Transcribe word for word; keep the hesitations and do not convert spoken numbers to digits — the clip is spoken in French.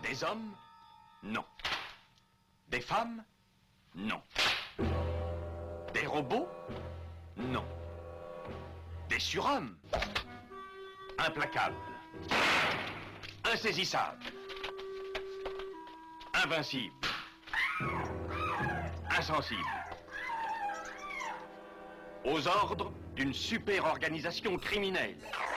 Des hommes? Non. Des femmes? Non. Des robots? Non. Des surhommes? Implacables. Insaisissables. Invincibles. Insensibles. Aux ordres d'une super organisation criminelle.